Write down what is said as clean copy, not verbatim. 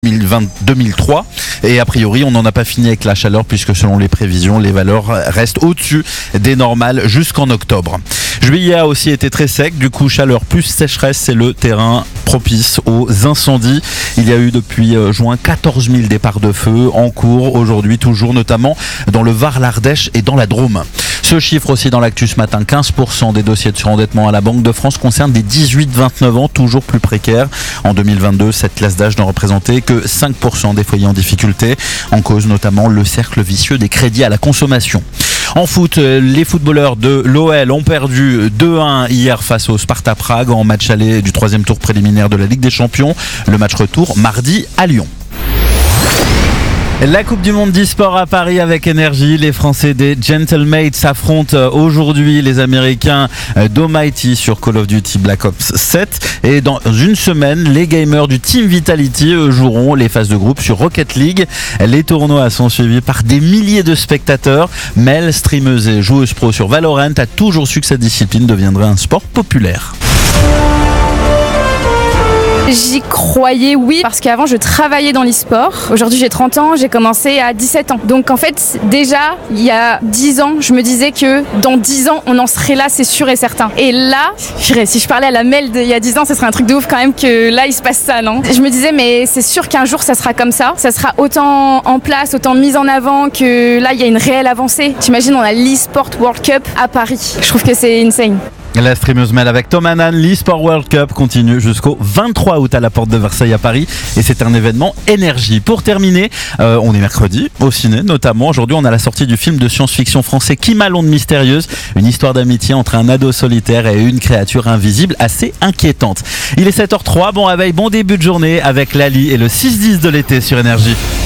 2003 et a priori on n'en a pas fini avec la chaleur puisque selon les prévisions les valeurs restent au-dessus des normales jusqu'en octobre. Juillet a aussi été très sec, du coup chaleur plus sécheresse, c'est le terrain propice aux incendies. Il y a eu depuis juin 14 000 départs de feu en cours aujourd'hui toujours, notamment dans le Var, l'Ardèche et dans la Drôme. Ce chiffre aussi dans l'actu ce matin, 15% des dossiers de surendettement à la Banque de France concernent des 18-29 ans, toujours plus précaires. En 2022, cette classe d'âge ne représentait que 5% des foyers en difficulté, en cause notamment le cercle vicieux des crédits à la consommation. En foot, les footballeurs de l'OL ont perdu 2-1 hier face au Sparta Prague en match aller du 3e tour préliminaire de la Ligue des Champions. Le match retour mardi à Lyon. La Coupe du Monde d'e-sport à Paris avec énergie. Les Français des Gentlemates s'affrontent aujourd'hui les Américains d'Almighty sur Call of Duty Black Ops 7. Et dans une semaine, les gamers du Team Vitality joueront les phases de groupe sur Rocket League. Les tournois sont suivis par des milliers de spectateurs. Mel, streameuse et joueuse pro sur Valorant, a toujours su que cette discipline deviendrait un sport populaire. J'y croyais, oui, parce qu'avant je travaillais dans l'e-sport. Aujourd'hui j'ai 30 ans, j'ai commencé à 17 ans. Donc en fait, déjà, il y a 10 ans, je me disais que dans 10 ans, on en serait là, c'est sûr et certain. Et là, si je parlais à la Mel il y a 10 ans, ça serait un truc de ouf quand même que là, il se passe ça, non ? Je me disais, mais c'est sûr qu'un jour, ça sera comme ça. Ça sera autant en place, autant mis en avant que là, il y a une réelle avancée. T'imagines, on a l'e-sport World Cup à Paris. Je trouve que c'est insane. La streameuse Mel avec Tom Hannan, l'eSport World Cup continue jusqu'au 23 août à la porte de Versailles à Paris et c'est un événement énergie. Pour terminer, on est mercredi au ciné notamment. Aujourd'hui on a la sortie du film de science-fiction français Qui m'a l'onde mystérieuse, une histoire d'amitié entre un ado solitaire et une créature invisible assez inquiétante. Il est 7h03, bon réveil, bon début de journée avec Lali et le 6-10 de l'été sur Énergie.